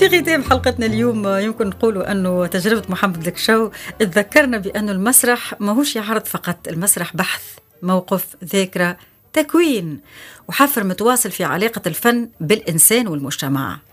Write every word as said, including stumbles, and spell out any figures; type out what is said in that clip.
في ختام حلقتنا اليوم يمكن نقولوا أنه تجربة محمد الكشو تذكرنا بأن المسرح ماهوش يعرض فقط، المسرح بحث، موقف، ذاكرة، تكوين وحفر متواصل في علاقة الفن بالإنسان والمجتمع.